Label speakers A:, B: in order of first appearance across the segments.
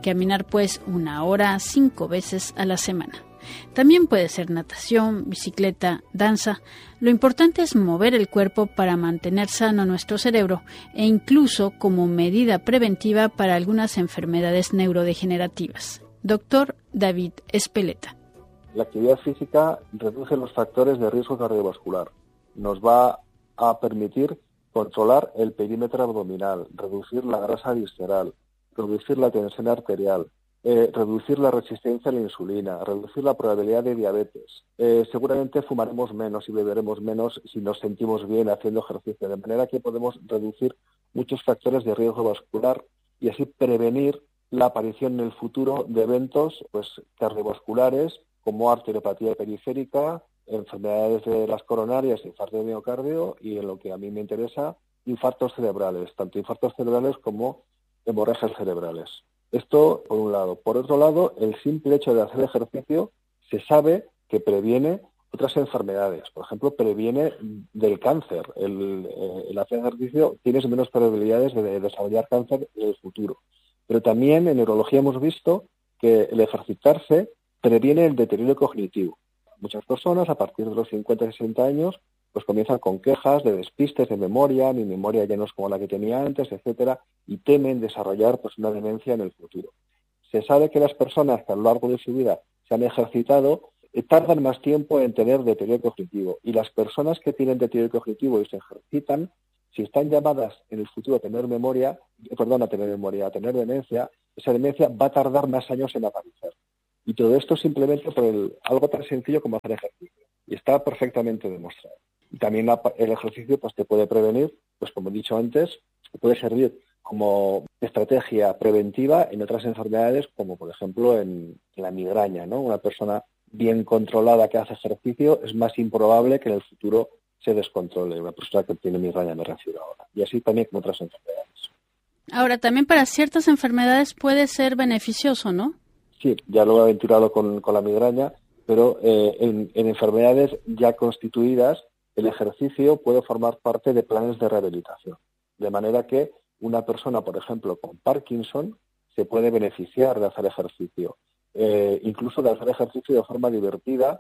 A: caminar pues 1 hora 5 veces a la semana. También puede ser natación, bicicleta, danza. Lo importante es mover el cuerpo para mantener sano nuestro cerebro e incluso como medida preventiva para algunas enfermedades neurodegenerativas. Doctor David Espeleta.
B: La actividad física reduce los factores de riesgo cardiovascular. Nos va a permitir controlar el perímetro abdominal, reducir la grasa visceral, reducir la tensión arterial, reducir la resistencia a la insulina, reducir la probabilidad de diabetes. Seguramente fumaremos menos y beberemos menos si nos sentimos bien haciendo ejercicio, de manera que podemos reducir muchos factores de riesgo vascular y así prevenir la aparición en el futuro de eventos cardiovasculares como arteriopatía periférica, enfermedades de las coronarias, infarto de miocardio y, en lo que a mí me interesa, infartos cerebrales, tanto infartos cerebrales como hemorragias cerebrales. Esto por un lado. Por otro lado, el simple hecho de hacer ejercicio se sabe que previene otras enfermedades. Por ejemplo, previene del cáncer. El hacer ejercicio tienes menos probabilidades de desarrollar cáncer en el futuro. Pero también en neurología hemos visto que el ejercitarse previene el deterioro cognitivo. Muchas personas, a partir de los 50 y 60 años, pues comienzan con quejas de despistes de memoria, mi memoria ya no es como la que tenía antes, etcétera, y temen desarrollar pues una demencia en el futuro. Se sabe que las personas que a lo largo de su vida se han ejercitado tardan más tiempo en tener deterioro cognitivo, y las personas que tienen deterioro cognitivo y se ejercitan, si están llamadas en el futuro a tener a tener demencia, esa demencia va a tardar más años en aparecer. Y todo esto simplemente por algo tan sencillo como hacer ejercicio. Y está perfectamente demostrado. Y también el ejercicio pues te puede prevenir, pues como he dicho antes, puede servir como estrategia preventiva en otras enfermedades, como por ejemplo en la migraña, ¿no? Una persona bien controlada que hace ejercicio es más improbable que en el futuro se descontrole. Una persona que tiene migraña, me refiero ahora. Y así también con otras enfermedades.
A: Ahora, también para ciertas enfermedades puede ser beneficioso, ¿no?
B: Sí, ya lo he ventilado con la migraña, pero en enfermedades ya constituidas, el ejercicio puede formar parte de planes de rehabilitación. De manera que una persona, por ejemplo, con Parkinson, se puede beneficiar de hacer ejercicio. Incluso de hacer ejercicio de forma divertida,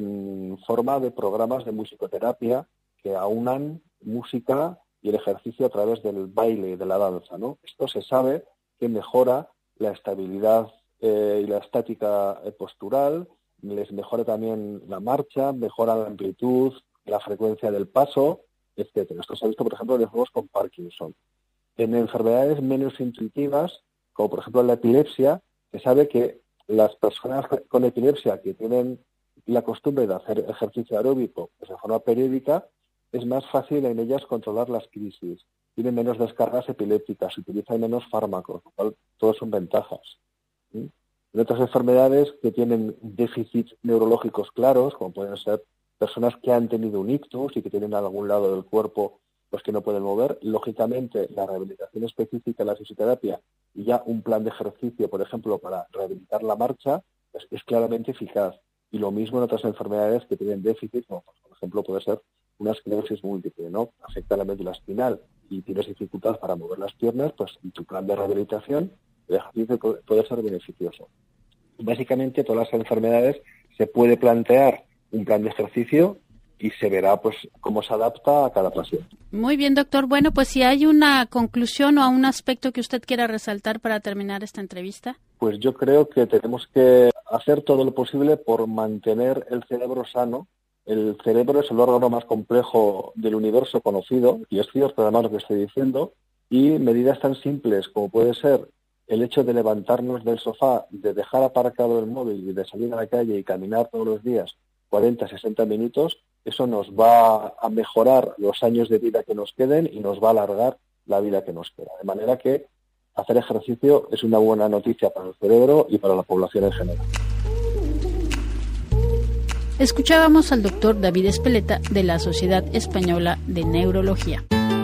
B: en forma de programas de musicoterapia que aunan música y el ejercicio a través del baile y de la danza, ¿no? Esto se sabe que mejora la estabilidad y la estática postural, les mejora también la marcha, mejora la amplitud, la frecuencia del paso, etcétera. Esto se ha visto, por ejemplo, en los juegos con Parkinson. En enfermedades menos intuitivas, como por ejemplo la epilepsia, se sabe que las personas con epilepsia que tienen la costumbre de hacer ejercicio aeróbico pues, de forma periódica, es más fácil en ellas controlar las crisis, tienen menos descargas epilépticas, utilizan menos fármacos, lo cual todas son ventajas. ¿Sí? En otras enfermedades que tienen déficits neurológicos claros, como pueden ser personas que han tenido un ictus y que tienen algún lado del cuerpo pues que no pueden mover, lógicamente la rehabilitación específica, la fisioterapia y ya un plan de ejercicio, por ejemplo, para rehabilitar la marcha, pues es claramente eficaz. Y lo mismo en otras enfermedades que tienen déficit, como por ejemplo puede ser una esclerosis múltiple, ¿no? Afecta la médula espinal y tienes dificultad para mover las piernas, pues en tu plan de rehabilitación el ejercicio puede ser beneficioso. Básicamente todas las enfermedades se puede plantear un plan de ejercicio y se verá pues cómo se adapta a cada paciente.
A: Muy bien, doctor. Bueno, pues si hay una conclusión o un aspecto que usted quiera resaltar para terminar esta entrevista.
B: Pues yo creo que tenemos que hacer todo lo posible por mantener el cerebro sano. El cerebro es el órgano más complejo del universo conocido, y es cierto además lo que estoy diciendo, y medidas tan simples como puede ser el hecho de levantarnos del sofá, de dejar aparcado el móvil y de salir a la calle y caminar todos los días 40, 60 minutos, eso nos va a mejorar los años de vida que nos queden y nos va a alargar la vida que nos queda. De manera que hacer ejercicio es una buena noticia para el cerebro y para la población en general.
A: Escuchábamos al doctor David Espeleta de la Sociedad Española de Neurología.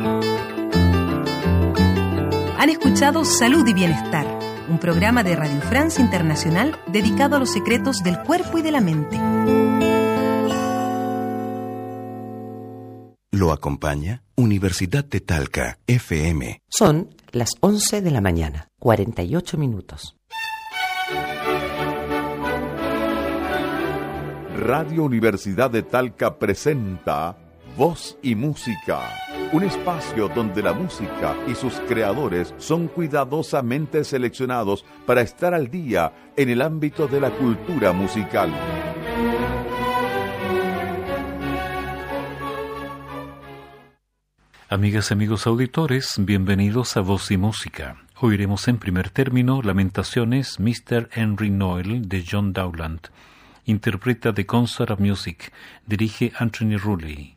C: Han escuchado Salud y Bienestar, un programa de Radio France Internacional dedicado a los secretos del cuerpo y de la mente.
D: Lo acompaña Universidad de Talca, FM.
E: Son las 11 de la mañana, 48 minutos. Radio Universidad de Talca presenta Voz y Música, un espacio donde la música y sus creadores son cuidadosamente seleccionados para estar al día en el ámbito de la cultura musical.
F: Amigas y amigos auditores, bienvenidos a Voz y Música. Oiremos en primer término Lamentaciones Mr. Henry Noel de John Dowland. Interpreta The Concert of Music. Dirige Anthony Rulli.